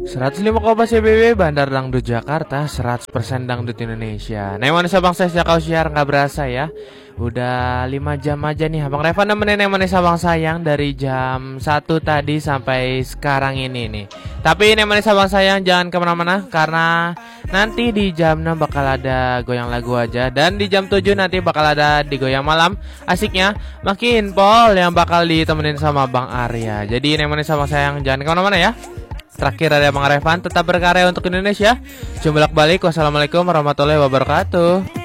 105,1 CBB Bandar Dangdut Jakarta, 100% Dangdut Indonesia. Nah, yang manis abang saya sejak kau siar nggak berasa ya. Udah 5 jam aja nih Abang Revan nemenin yang manis abang sayang dari jam 1 tadi sampai sekarang ini nih. Tapi ini yang manis abang sayang jangan kemana-mana, karena nanti di jam 6 bakal ada goyang lagu aja. Dan di jam 7 nanti bakal ada di goyang malam. Asiknya makin pol yang bakal ditemenin sama Bang Arya. Jadi ini yang manis abang sayang jangan kemana-mana ya. Terakhir ada Bang Revan, tetap berkarya untuk Indonesia. Jumlah balik. Wassalamualaikum warahmatullahi wabarakatuh.